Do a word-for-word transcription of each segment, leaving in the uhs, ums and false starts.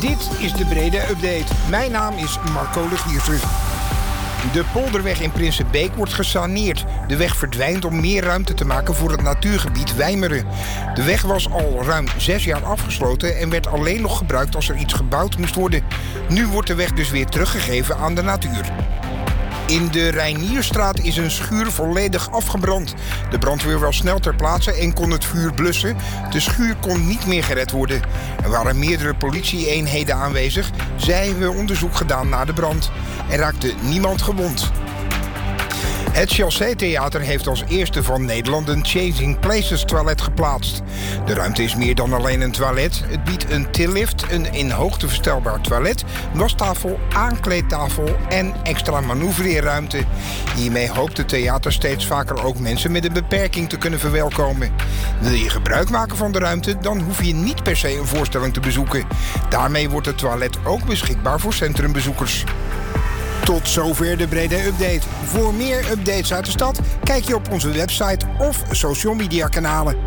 Dit is de Breda Update. Mijn naam is Marco de Giersen. De polderweg in Prinsenbeek wordt gesaneerd. De weg verdwijnt om meer ruimte te maken voor het natuurgebied Wijmeren. De weg was al ruim zes jaar afgesloten en werd alleen nog gebruikt als er iets gebouwd moest worden. Nu wordt de weg dus weer teruggegeven aan de natuur. In de Reinierstraat is een schuur volledig afgebrand. De brandweer was snel ter plaatse en kon het vuur blussen. De schuur kon niet meer gered worden. Er waren meerdere politie-eenheden aanwezig. Zij hebben onderzoek gedaan naar de brand. Er raakte niemand gewond. Het Chaussee-theater heeft als eerste van Nederland een Changing Places toilet geplaatst. De ruimte is meer dan alleen een toilet. Het biedt een tillift, een in hoogte verstelbaar toilet, wastafel, aankleedtafel en extra manoeuvreerruimte. Hiermee hoopt het theater steeds vaker ook mensen met een beperking te kunnen verwelkomen. Wil je gebruik maken van de ruimte, dan hoef je niet per se een voorstelling te bezoeken. Daarmee wordt het toilet ook beschikbaar voor centrumbezoekers. Tot zover de Breda Update. Voor meer updates uit de stad kijk je op onze website of social media kanalen.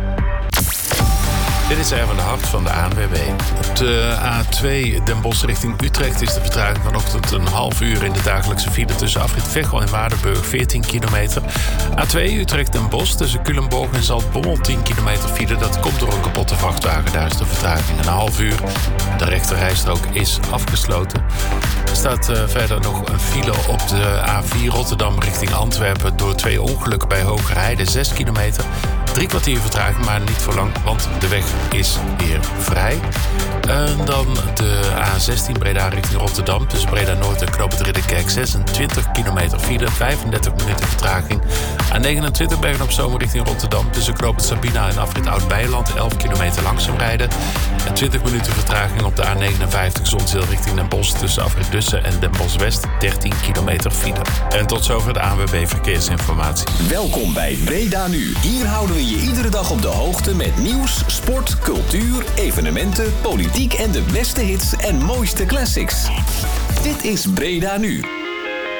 Dit is Erwin de Hart van de A N W B. Op de A twee Den Bosch richting Utrecht is de vertraging vanochtend een half uur in de dagelijkse file tussen afrit Veghel en Waardenburg, veertien kilometer. A twee Utrecht Den Bosch tussen Culemborg en Zaltbommel, tien kilometer file. Dat komt door een kapotte vrachtwagen. Daar is de vertraging een half uur. De rechterrijstrook is afgesloten. Er staat uh, verder nog een file op de A vier Rotterdam richting Antwerpen door twee ongelukken bij Hogerheide, zes kilometer. Drie kwartier vertraging, maar niet voor lang, want de weg is weer vrij. En dan de A zestien Breda richting Rotterdam. Tussen Breda Noord en Knoopend Ridderkerk, zesentwintig kilometer file, vijfendertig minuten vertraging. A negenentwintig Bergen op Zoom richting Rotterdam. Tussen Knoopend Sabina en afrit Oud-Beijerland, elf kilometer langzaam rijden. En twintig minuten vertraging op de A negenenvijftig Zonzeel richting Den Bosch. Tussen afrit Dussen en Den Bosch West, dertien kilometer file. En tot zover de A N W B Verkeersinformatie. Welkom bij Breda Nu. Hier houden we je iedere dag op de hoogte met nieuws, sport, cultuur, evenementen, politiek en de beste hits en mooiste classics. Dit is Breda Nu.